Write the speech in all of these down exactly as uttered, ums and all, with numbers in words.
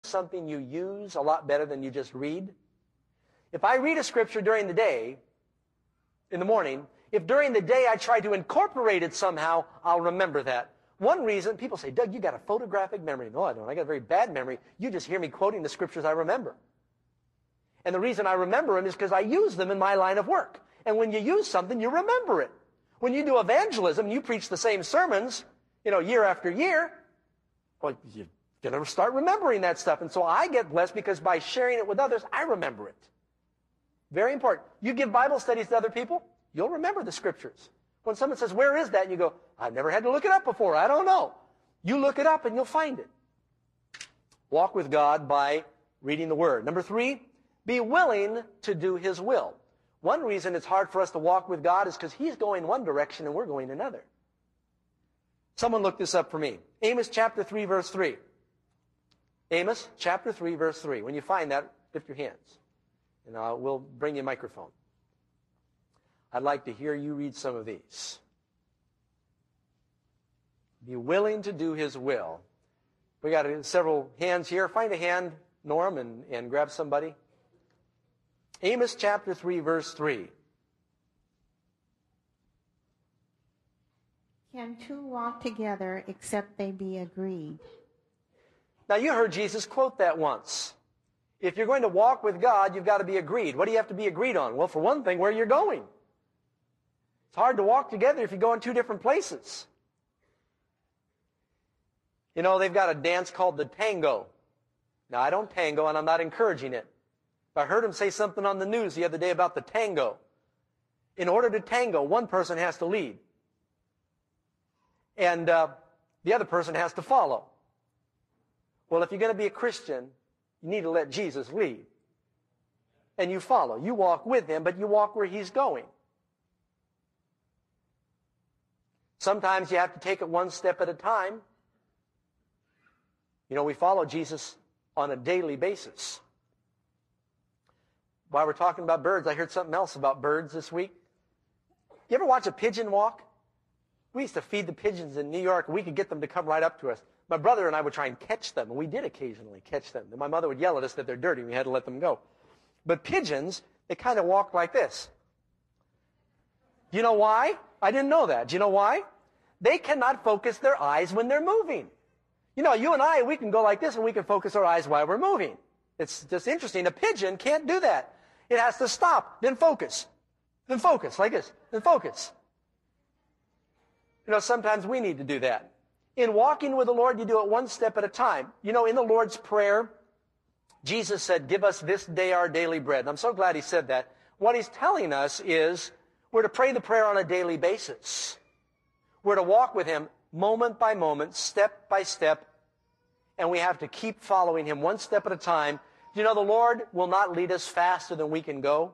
something you use a lot better than you just read. If I read a scripture during the day, in the morning, if during the day I try to incorporate it somehow, I'll remember that. One reason, people say, Doug, you got a photographic memory. No, I don't. I got a very bad memory. You just hear me quoting the scriptures I remember. And the reason I remember them is because I use them in my line of work. And when you use something, you remember it. When you do evangelism, you preach the same sermons, you know, year after year, well, you're going to start remembering that stuff. And so I get blessed because by sharing it with others, I remember it. Very important. You give Bible studies to other people, you'll remember the scriptures. When someone says, where is that? And you go, I've never had to look it up before. I don't know. You look it up and you'll find it. Walk with God by reading the Word. Number three, be willing to do His will. One reason it's hard for us to walk with God is because He's going one direction and we're going another. Someone look this up for me. Amos chapter three, verse three. Amos chapter three, verse three. When you find that, lift your hands. And uh, we'll bring you a microphone. I'd like to hear you read some of these. Be willing to do His will. We got several hands here. Find a hand, Norm, and, and grab somebody. Amos chapter three, verse three. Can two walk together except they be agreed? Now, you heard Jesus quote that once. If you're going to walk with God, you've got to be agreed. What do you have to be agreed on? Well, for one thing, where you're going. It's hard to walk together if you go in two different places. You know, they've got a dance called the tango. Now, I don't tango, and I'm not encouraging it. I heard him say something on the news the other day about the tango. In order to tango, one person has to lead. And uh, the other person has to follow. Well, if you're going to be a Christian, you need to let Jesus lead. And you follow. You walk with Him, but you walk where He's going. Sometimes you have to take it one step at a time. You know, we follow Jesus on a daily basis. While we're talking about birds, I heard something else about birds this week. You ever watch a pigeon walk? We used to feed the pigeons in New York. We could get them to come right up to us. My brother and I would try and catch them, and we did occasionally catch them. And my mother would yell at us that they're dirty, and we had to let them go. But pigeons, they kind of walk like this. Do you know why? I didn't know that. Do you know why? They cannot focus their eyes when they're moving. You know, you and I, we can go like this, and we can focus our eyes while we're moving. It's just interesting. A pigeon can't do that. It has to stop, then focus, then focus, like this, then focus. You know, sometimes we need to do that. In walking with the Lord, you do it one step at a time. You know, in the Lord's Prayer, Jesus said, give us this day our daily bread. And I'm so glad He said that. What He's telling us is we're to pray the prayer on a daily basis. We're to walk with Him moment by moment, step by step, and we have to keep following Him one step at a time. You know, the Lord will not lead us faster than we can go.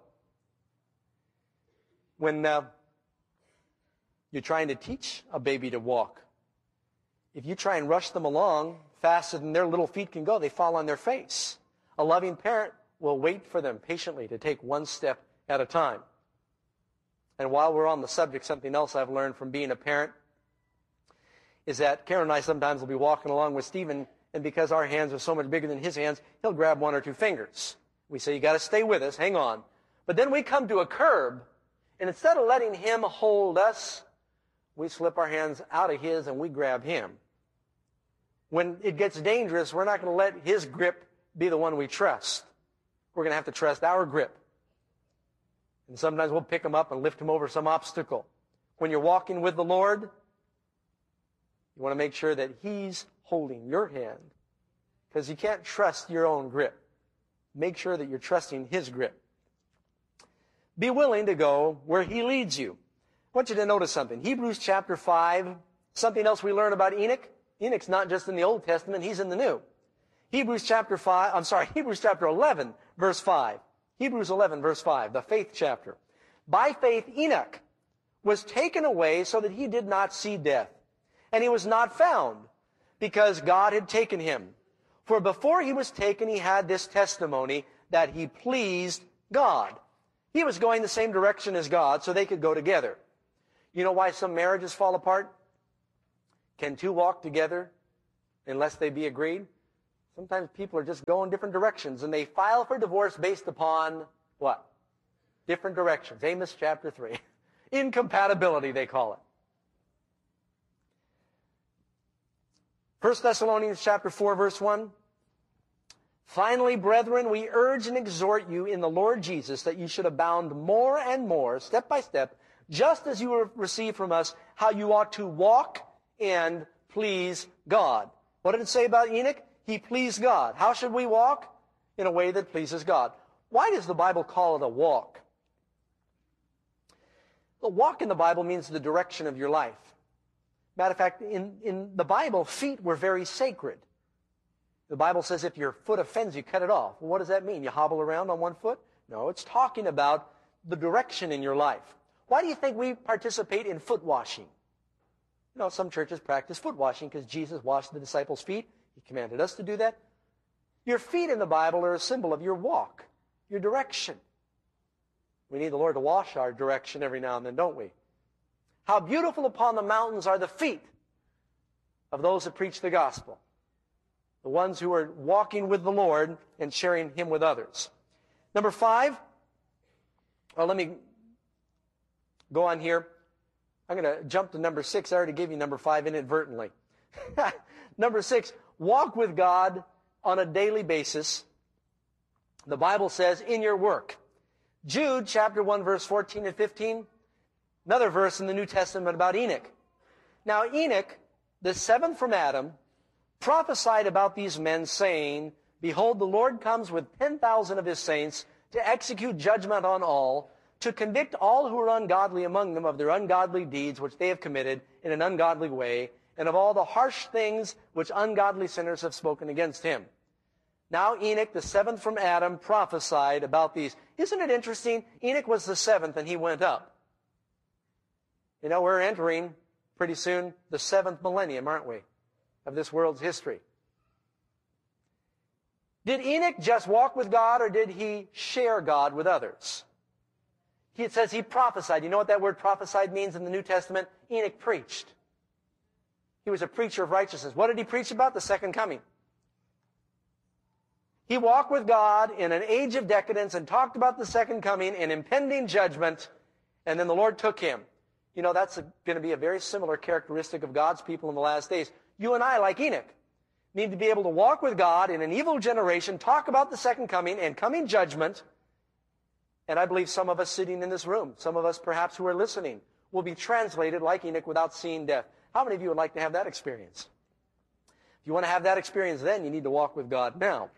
When uh, you're trying to teach a baby to walk, if you try and rush them along faster than their little feet can go, they fall on their face. A loving parent will wait for them patiently to take one step at a time. And while we're on the subject, something else I've learned from being a parent is that Karen and I sometimes will be walking along with Stephen, and because our hands are so much bigger than his hands, he'll grab one or two fingers. We say, you got to stay with us, hang on. But then we come to a curb, and instead of letting him hold us, we slip our hands out of his and we grab him. When it gets dangerous, we're not going to let his grip be the one we trust. We're going to have to trust our grip. And sometimes we'll pick him up and lift him over some obstacle. When you're walking with the Lord, you want to make sure that He's holding your hand, because you can't trust your own grip. Make sure that you're trusting His grip. Be willing to go where He leads you. I want you to notice something. Hebrews chapter five, something else we learn about Enoch. Enoch's not just in the Old Testament, he's in the New. Hebrews chapter five, I'm sorry, Hebrews chapter eleven, verse five. Hebrews eleven, verse five, the faith chapter. By faith Enoch was taken away so that he did not see death. And he was not found, because God had taken him. For before he was taken, he had this testimony that he pleased God. He was going the same direction as God, so they could go together. You know why some marriages fall apart? Can two walk together unless they be agreed? Sometimes people are just going different directions, and they file for divorce based upon what? Different directions. Amos chapter three. Incompatibility, they call it. First Thessalonians chapter four, verse one. Finally, brethren, we urge and exhort you in the Lord Jesus that you should abound more and more, step by step, just as you have received from us how you ought to walk and please God. What did it say about Enoch? He pleased God. How should we walk? In a way that pleases God. Why does the Bible call it a walk? The walk in the Bible means the direction of your life. Matter of fact, in, in the Bible, feet were very sacred. The Bible says if your foot offends you, cut it off. Well, what does that mean? You hobble around on one foot? No, it's talking about the direction in your life. Why do you think we participate in foot washing? You know, some churches practice foot washing because Jesus washed the disciples' feet. He commanded us to do that. Your feet in the Bible are a symbol of your walk, your direction. We need the Lord to wash our direction every now and then, don't we? How beautiful upon the mountains are the feet of those that preach the gospel. The ones who are walking with the Lord and sharing Him with others. Number five. Well, let me go on here. I'm going to jump to number six. I already gave you number five inadvertently. Number six, walk with God on a daily basis. The Bible says, in your work. Jude chapter one, verse fourteen and fifteen. Another verse in the New Testament about Enoch. Now Enoch, the seventh from Adam, prophesied about these men, saying, Behold, the Lord comes with ten thousand of His saints to execute judgment on all, to convict all who are ungodly among them of their ungodly deeds which they have committed in an ungodly way, and of all the harsh things which ungodly sinners have spoken against Him. Now Enoch, the seventh from Adam, prophesied about these. Isn't it interesting? Enoch was the seventh and he went up. You know, we're entering pretty soon the seventh millennium, aren't we, of this world's history. Did Enoch just walk with God, or did he share God with others? It says he prophesied. You know what that word prophesied means in the New Testament? Enoch preached. He was a preacher of righteousness. What did he preach about? The second coming. He walked with God in an age of decadence and talked about the second coming and impending judgment, and then the Lord took him. You know, that's going to be a very similar characteristic of God's people in the last days. You and I, like Enoch, need to be able to walk with God in an evil generation, talk about the second coming and coming judgment. And I believe some of us sitting in this room, some of us perhaps who are listening, will be translated like Enoch without seeing death. How many of you would like to have that experience? If you want to have that experience then, you need to walk with God now.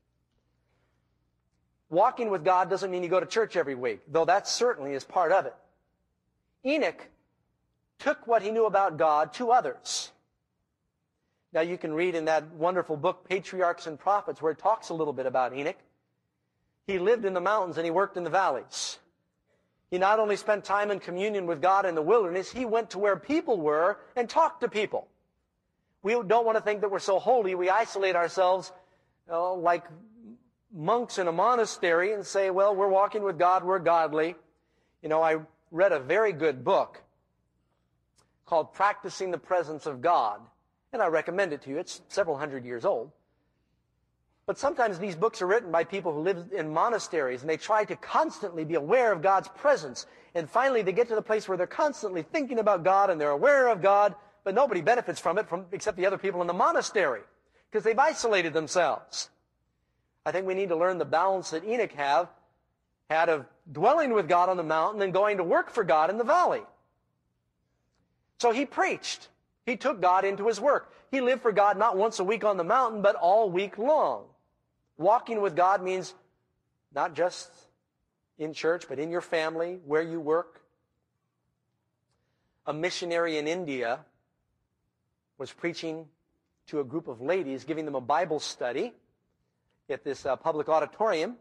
Walking with God doesn't mean you go to church every week, though that certainly is part of it. Enoch took what he knew about God to others. Now you can read in that wonderful book, Patriarchs and Prophets, where it talks a little bit about Enoch. He lived in the mountains and he worked in the valleys. He not only spent time in communion with God in the wilderness, he went to where people were and talked to people. We don't want to think that we're so holy, we isolate ourselves uh, like monks in a monastery and say, well, we're walking with God, we're godly. You know, I read a very good book called Practicing the Presence of God, and I recommend it to you. It's several hundred years old. But sometimes these books are written by people who live in monasteries, and they try to constantly be aware of God's presence. And finally, they get to the place where they're constantly thinking about God, and they're aware of God, but nobody benefits from it from, except the other people in the monastery, because they've isolated themselves. I think we need to learn the balance that Enoch have, had of dwelling with God on the mountain and going to work for God in the valley. So he preached. He took God into his work. He lived for God not once a week on the mountain, but all week long. Walking with God means not just in church, but in your family, where you work. A missionary in India was preaching to a group of ladies, giving them a Bible study at this uh, public auditorium.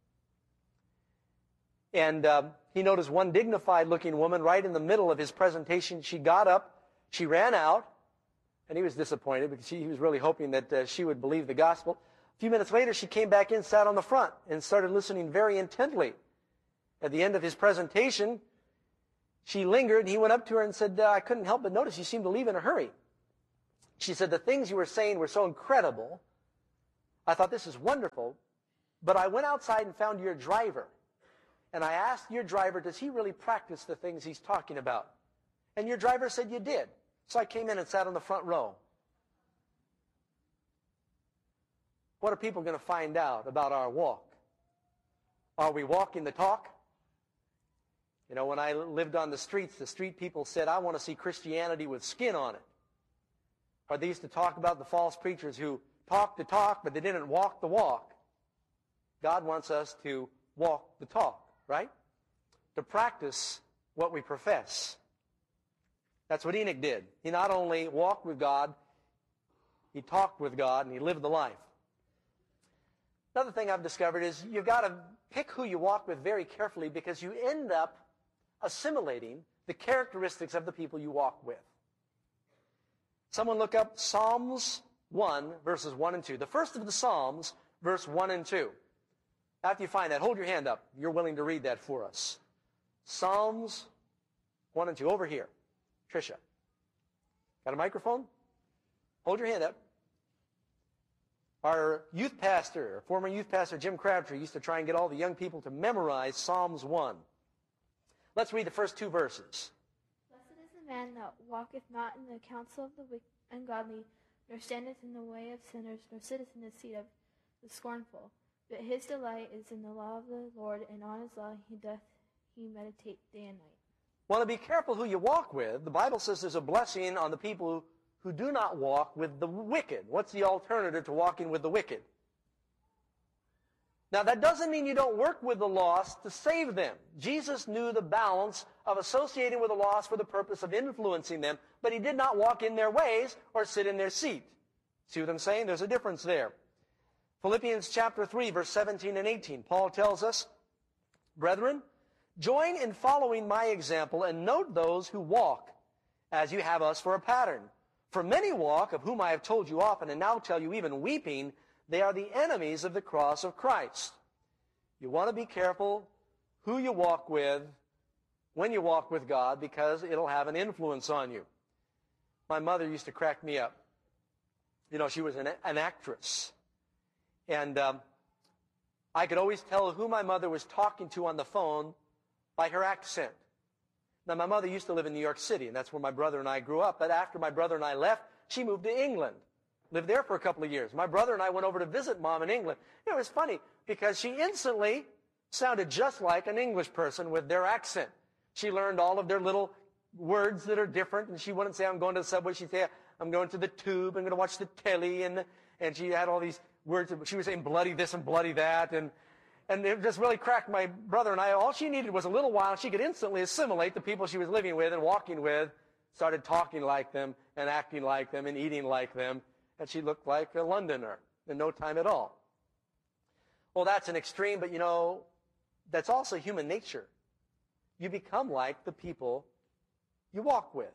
And uh, he noticed one dignified-looking woman right in the middle of his presentation. She got up, she ran out, and he was disappointed because he was really hoping that uh, she would believe the gospel. A few minutes later, she came back in, sat on the front, and started listening very intently. At the end of his presentation, she lingered, and he went up to her and said, uh, I couldn't help but notice you seemed to leave in a hurry. She said, the things you were saying were so incredible, I thought, this is wonderful, but I went outside and found your driver. And I asked your driver, does he really practice the things he's talking about? And your driver said you did. So I came in and sat on the front row. What are people going to find out about our walk? Are we walking the talk? You know, when I lived on the streets, the street people said, I want to see Christianity with skin on it. Or they used to talk about the false preachers who talked the talk, but they didn't walk the walk. God wants us to walk the talk, right? To practice what we profess. That's what Enoch did. He not only walked with God, he talked with God, and he lived the life. Another thing I've discovered is you've got to pick who you walk with very carefully, because you end up assimilating the characteristics of the people you walk with. Someone look up Psalms one, verses one and two. The first of the Psalms, verse one and two. After you find that, hold your hand up. You're willing to read that for us. Psalms one and two. Over here. Tricia. Got a microphone? Hold your hand up. Our youth pastor, former youth pastor Jim Crabtree, used to try and get all the young people to memorize Psalms one. Let's read the first two verses. Blessed is the man that walketh not in the counsel of the ungodly, nor standeth in the way of sinners, nor sitteth in the seat of the scornful. But his delight is in the law of the Lord, and on his law he doth he meditate day and night. Want to be careful who you walk with. The Bible says there's a blessing on the people who who do not walk with the wicked. What's the alternative to walking with the wicked? Now, that doesn't mean you don't work with the lost to save them. Jesus knew the balance of associating with the lost for the purpose of influencing them, but he did not walk in their ways or sit in their seat. See what I'm saying? There's a difference there. Philippians chapter three, verse seventeen and eighteen. Paul tells us, brethren, join in following my example and note those who walk as you have us for a pattern. For many walk, of whom I have told you often, and now tell you even weeping, they are the enemies of the cross of Christ. You want to be careful who you walk with when you walk with God, because it'll have an influence on you. My mother used to crack me up. You know, she was an, an actress. And um, I could always tell who my mother was talking to on the phone by her accent. Now, my mother used to live in New York City, and that's where my brother and I grew up. But after my brother and I left, she moved to England, lived there for a couple of years. My brother and I went over to visit Mom in England. You know, it was funny because she instantly sounded just like an English person with their accent. She learned all of their little words that are different, and she wouldn't say, I'm going to the subway. She'd say, I'm going to the tube. I'm going to watch the telly. And, and she had all these words. She was saying bloody this and bloody that, and And it just really cracked my brother and I. All she needed was a little while. She could instantly assimilate the people she was living with and walking with, started talking like them and acting like them and eating like them. And she looked like a Londoner in no time at all. Well, that's an extreme, but you know, that's also human nature. You become like the people you walk with.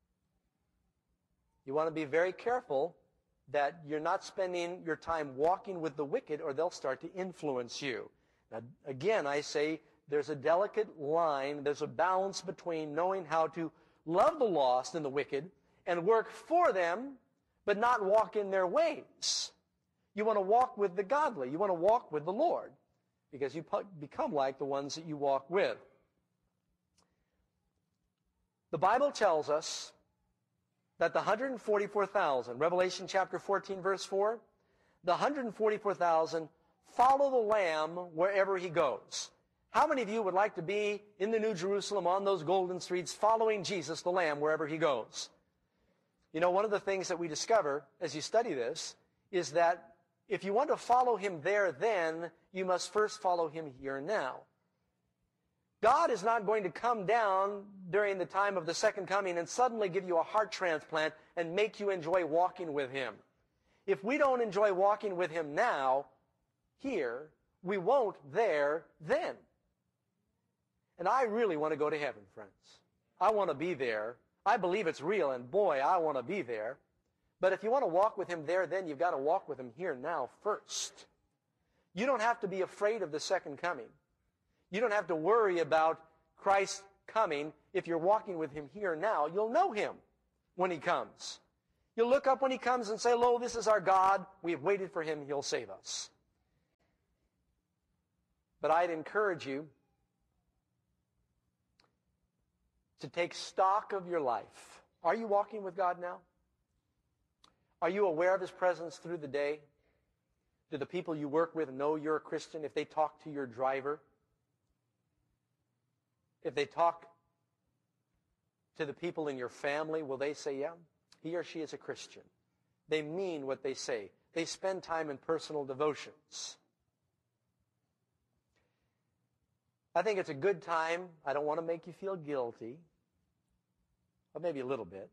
You want to be very careful that you're not spending your time walking with the wicked, or they'll start to influence you. Now, again, I say there's a delicate line, there's a balance between knowing how to love the lost and the wicked and work for them, but not walk in their ways. You want to walk with the godly. You want to walk with the Lord, because you become like the ones that you walk with. The Bible tells us that the one hundred forty-four thousand, Revelation chapter fourteen, verse four, the one hundred forty-four thousand follow the Lamb wherever he goes. How many of you would like to be in the New Jerusalem on those golden streets following Jesus, the Lamb, wherever he goes? You know, one of the things that we discover as you study this is that if you want to follow him there then, you must first follow him here now. God is not going to come down during the time of the second coming and suddenly give you a heart transplant and make you enjoy walking with him. If we don't enjoy walking with him now, here, we won't there then. And I really want to go to heaven, friends. I want to be there. I believe it's real, and boy, I want to be there. But if you want to walk with him there, then you've got to walk with him here now first. You don't have to be afraid of the second coming. You don't have to worry about Christ coming. If you're walking with him here now, you'll know him when he comes. You'll look up when he comes and say, lo, this is our God. We have waited for him. He'll save us. But I'd encourage you to take stock of your life. Are you walking with God now? Are you aware of his presence through the day? Do the people you work with know you're a Christian? If they talk to your driver, if they talk to the people in your family, will they say, yeah, he or she is a Christian? They mean what they say. They spend time in personal devotions. I think it's a good time. I don't want to make you feel guilty, or maybe a little bit.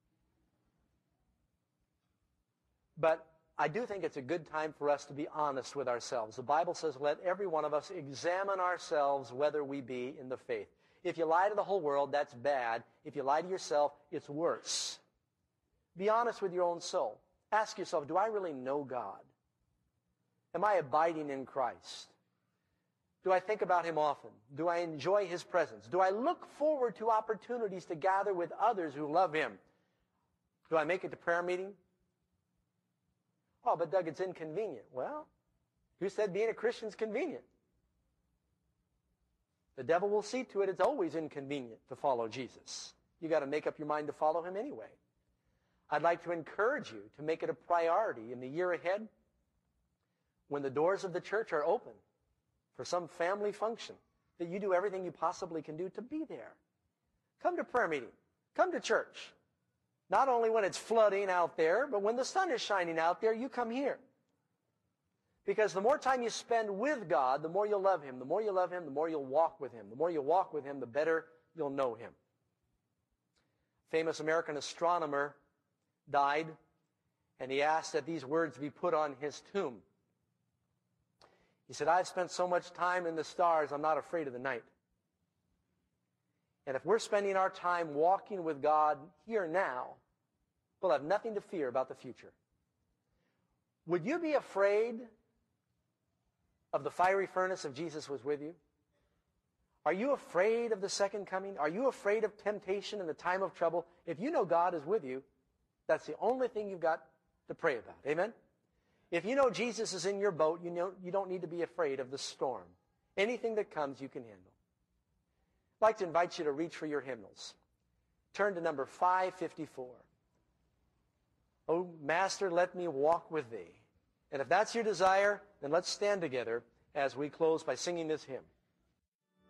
But I do think it's a good time for us to be honest with ourselves. The Bible says, let every one of us examine ourselves whether we be in the faith. If you lie to the whole world, that's bad. If you lie to yourself, it's worse. Be honest with your own soul. Ask yourself, do I really know God? Am I abiding in Christ? Do I think about him often? Do I enjoy his presence? Do I look forward to opportunities to gather with others who love him? Do I make it to prayer meeting? Oh, but Doug, it's inconvenient. Well, who said being a Christian is convenient? The devil will see to it it's always inconvenient to follow Jesus. You got to make up your mind to follow him anyway. I'd like to encourage you to make it a priority in the year ahead when the doors of the church are open for some family function, that you do everything you possibly can do to be there. Come to prayer meeting. Come to church. Not only when it's flooding out there, but when the sun is shining out there, you come here. Because the more time you spend with God, the more you'll love him. The more you love him, the more you'll walk with him. The more you walk with him, the better you'll know him. Famous American astronomer died, and he asked that these words be put on his tomb. He said, I've spent so much time in the stars, I'm not afraid of the night. And if we're spending our time walking with God here now, we'll have nothing to fear about the future. Would you be afraid of the fiery furnace if Jesus was with you? Are you afraid of the second coming? Are you afraid of temptation in the time of trouble? If you know God is with you, that's the only thing you've got to pray about. Amen? If you know Jesus is in your boat, you know you don't need to be afraid of the storm. Anything that comes, you can handle. I'd like to invite you to reach for your hymnals. Turn to number five fifty-four. Oh, Master, let me walk with thee. And if that's your desire, then let's stand together as we close by singing this hymn.